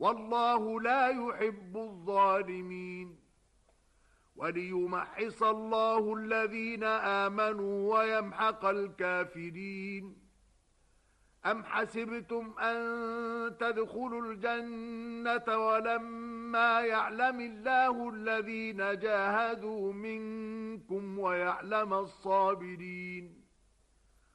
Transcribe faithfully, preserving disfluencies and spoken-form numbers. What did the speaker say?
والله لا يحب الظالمين. وليمحص الله الذين آمنوا ويمحق الكافرين. أم حسبتم أن تدخلوا الجنة ولما يعلم الله الذين جاهدوا منكم ويعلم الصابرين.